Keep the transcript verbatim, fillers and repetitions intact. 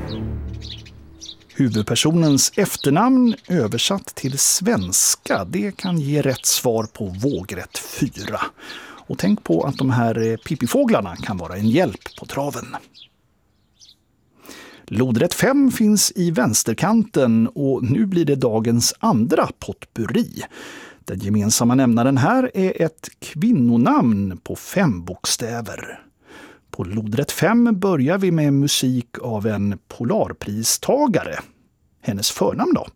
Huvudpersonens efternamn översatt till svenska, det kan ge rätt svar på vågrätt fyra. Och tänk på att de här pippifåglarna kan vara en hjälp på traven. Lodrätt fem finns i vänsterkanten och nu blir det dagens andra potpurri. Den gemensamma nämnaren här är ett kvinnonamn på fem bokstäver. På lodrätt fem börjar vi med musik av en polarpristagare. Hennes förnamn då?